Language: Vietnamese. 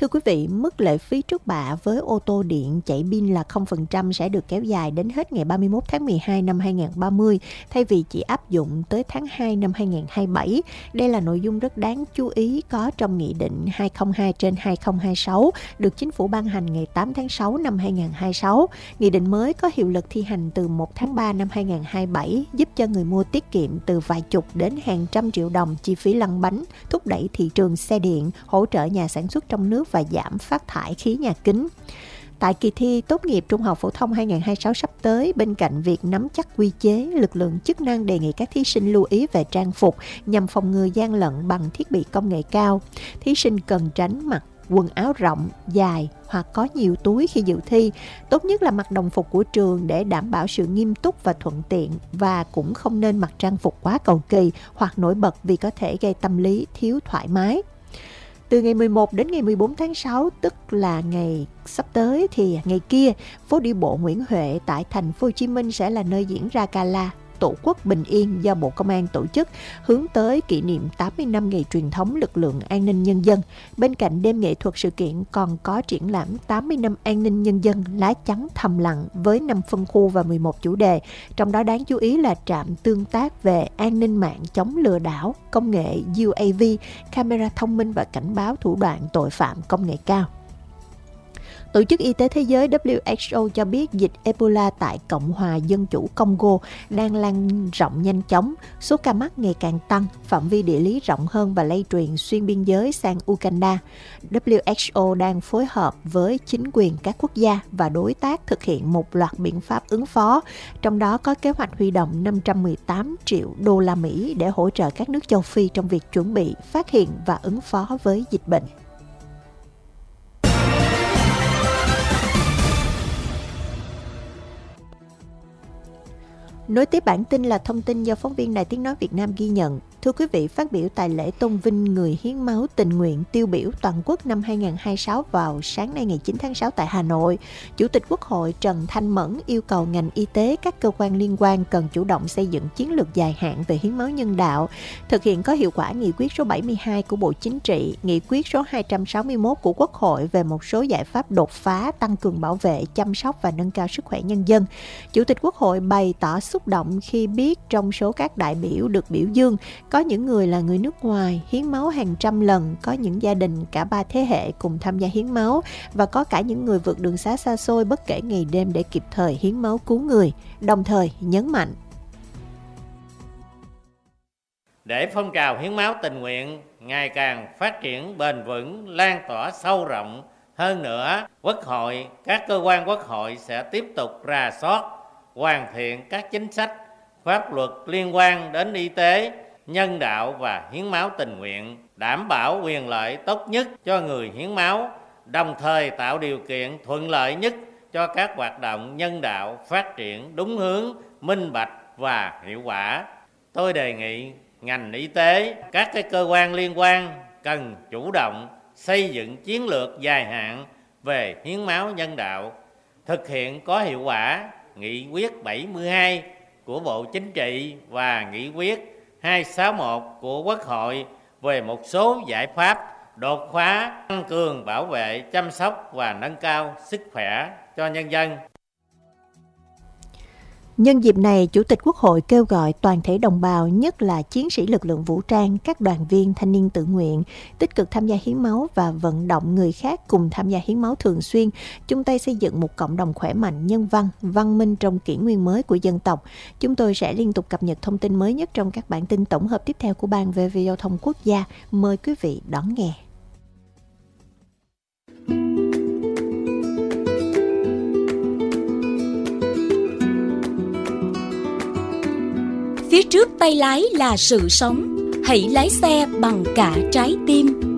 Thưa quý vị, mức lệ phí trước bạ với ô tô điện chạy pin là 0% sẽ được kéo dài đến hết ngày 31 tháng 12 năm 2030, thay vì chỉ áp dụng tới tháng 2 năm 2027. Đây là nội dung rất đáng chú ý có trong Nghị định 202/2026 được Chính phủ ban hành ngày 8 tháng 6 năm 2026. Nghị định mới có hiệu lực thi hành từ 1 tháng 3 năm 2027, giúp cho người mua tiết kiệm từ vài chục đến hàng trăm triệu đồng chi phí lăn bánh, thúc đẩy thị trường xe điện, hỗ trợ nhà sản xuất trong nước và giảm phát thải khí nhà kính. Tại kỳ thi tốt nghiệp trung học phổ thông 2026 sắp tới, bên cạnh việc nắm chắc quy chế, lực lượng chức năng đề nghị các thí sinh lưu ý về trang phục nhằm phòng ngừa gian lận bằng thiết bị công nghệ cao. Thí sinh cần tránh mặc quần áo rộng, dài hoặc có nhiều túi khi dự thi. Tốt nhất là mặc đồng phục của trường để đảm bảo sự nghiêm túc và thuận tiện, và cũng không nên mặc trang phục quá cầu kỳ hoặc nổi bật vì có thể gây tâm lý thiếu thoải mái. Từ ngày 11 đến ngày 14 tháng 6, tức là ngày sắp tới, thì ngày kia, phố đi bộ Nguyễn Huệ tại thành phố Hồ Chí Minh sẽ là nơi diễn ra gala Tổ quốc bình yên do Bộ Công an tổ chức, hướng tới kỷ niệm 80 năm ngày truyền thống lực lượng an ninh nhân dân. Bên cạnh đêm nghệ thuật, sự kiện còn có triển lãm 80 năm an ninh nhân dân lá chắn thầm lặng với 5 phân khu và 11 chủ đề. Trong đó đáng chú ý là trạm tương tác về an ninh mạng chống lừa đảo, công nghệ UAV, camera thông minh và cảnh báo thủ đoạn tội phạm công nghệ cao. Tổ chức Y tế Thế giới WHO cho biết dịch Ebola tại Cộng hòa Dân chủ Congo đang lan rộng nhanh chóng, số ca mắc ngày càng tăng, phạm vi địa lý rộng hơn và lây truyền xuyên biên giới sang Uganda. WHO đang phối hợp với chính quyền các quốc gia và đối tác thực hiện một loạt biện pháp ứng phó, trong đó có kế hoạch huy động 518 triệu đô la Mỹ để hỗ trợ các nước châu Phi trong việc chuẩn bị, phát hiện và ứng phó với dịch bệnh. Nối tiếp bản tin là thông tin do phóng viên Đài Tiếng Nói Việt Nam ghi nhận. Thưa quý vị, phát biểu tại lễ tôn vinh người hiến máu tình nguyện tiêu biểu toàn quốc năm 2026 vào sáng nay ngày 9 tháng 6 tại Hà Nội, Chủ tịch Quốc hội Trần Thanh Mẫn yêu cầu ngành y tế, các cơ quan liên quan cần chủ động xây dựng chiến lược dài hạn về hiến máu nhân đạo, thực hiện có hiệu quả nghị quyết số 72 của Bộ Chính trị, nghị quyết số 261 của Quốc hội về một số giải pháp đột phá tăng cường bảo vệ, chăm sóc và nâng cao sức khỏe nhân dân. Chủ tịch Quốc hội bày tỏ xúc động khi biết trong số các đại biểu được biểu dương, có những người là người nước ngoài hiến máu hàng trăm lần, có những gia đình cả 3 thế hệ cùng tham gia hiến máu, và có cả những người vượt đường xá xa xôi bất kể ngày đêm để kịp thời hiến máu cứu người. Đồng thời nhấn mạnh, để phong trào hiến máu tình nguyện ngày càng phát triển bền vững, lan tỏa sâu rộng hơn nữa, Quốc hội, các cơ quan Quốc hội sẽ tiếp tục rà soát, hoàn thiện các chính sách, pháp luật liên quan đến y tế, nhân đạo và hiến máu tình nguyện, đảm bảo quyền lợi tốt nhất cho người hiến máu, đồng thời tạo điều kiện thuận lợi nhất cho các hoạt động nhân đạo phát triển đúng hướng, minh bạch và hiệu quả. Tôi đề nghị ngành y tế, các cơ quan liên quan cần chủ động xây dựng chiến lược dài hạn về hiến máu nhân đạo, thực hiện có hiệu quả Nghị quyết 72 của Bộ Chính trị và Nghị quyết 261 của Quốc hội về một số giải pháp đột phá tăng cường bảo vệ, chăm sóc và nâng cao sức khỏe cho nhân dân. Nhân dịp này, Chủ tịch Quốc hội kêu gọi toàn thể đồng bào, nhất là chiến sĩ lực lượng vũ trang, các đoàn viên thanh niên tự nguyện, tích cực tham gia hiến máu và vận động người khác cùng tham gia hiến máu thường xuyên, chung tay xây dựng một cộng đồng khỏe mạnh, nhân văn, văn minh trong kỷ nguyên mới của dân tộc. Chúng tôi sẽ liên tục cập nhật thông tin mới nhất trong các bản tin tổng hợp tiếp theo của Ban VV Giao thông Quốc gia. Mời quý vị đón nghe. Phía trước tay lái là sự sống, hãy lái xe bằng cả trái tim.